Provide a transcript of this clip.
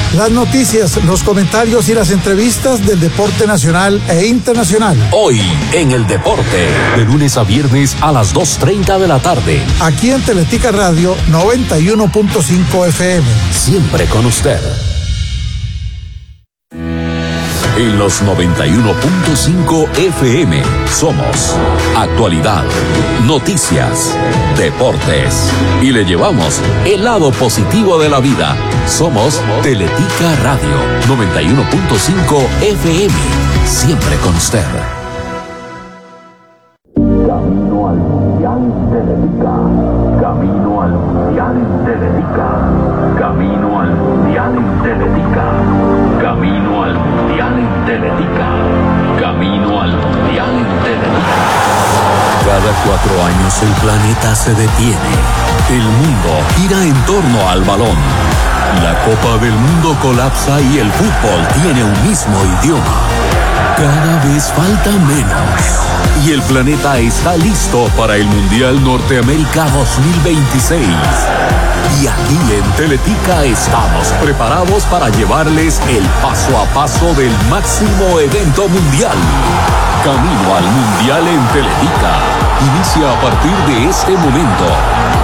Las noticias, los comentarios y las entrevistas del deporte nacional e internacional. Hoy en el deporte, de lunes a viernes a las 2:30 de la tarde. Aquí en Teletica Radio 91.5 FM. Siempre con usted. En los 91.5 FM somos actualidad, noticias, deportes y le llevamos el lado positivo de la vida. Somos Teletica Radio 91.5 FM, siempre con usted. Camino al Mundial Teletica, camino al Mundial Teletica, camino al Mundial Teletica, camino al Mundial Teletica, camino al Mundial Teletica. Cada 4 años el planeta se detiene. El mundo gira en torno al balón. La Copa del Mundo colapsa y el fútbol tiene un mismo idioma. Cada vez falta menos. Y el planeta está listo para el Mundial Norteamérica 2026. Y aquí en Teletica estamos preparados para llevarles el paso a paso del máximo evento mundial. Camino al Mundial en Teletica. Inicia a partir de este momento.